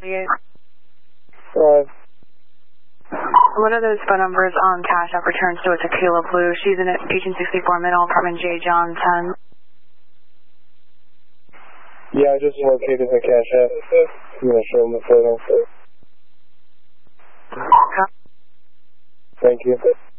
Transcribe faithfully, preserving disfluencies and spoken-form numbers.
ninety-eight. Five. What are those phone numbers on Cash App returns to a Tequila Blue? She's in Agent sixty-four Middle, apartment J. John ten. Yeah, I just located the Cash App. I'm going to show them the photo. Thank you.